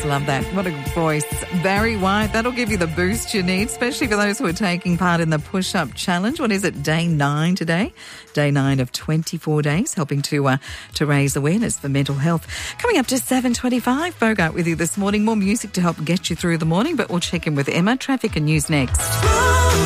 love that. What a voice. Barry White, that'll give you the boost you need, especially for those who are taking part in the push-up challenge. What is it, day 9 today? Day 9 of 24 days, helping to raise awareness for mental health. Coming up to 7:25, Bogart with you this morning. More music to help get you through the morning, but we'll check in with Emma. Traffic and news next.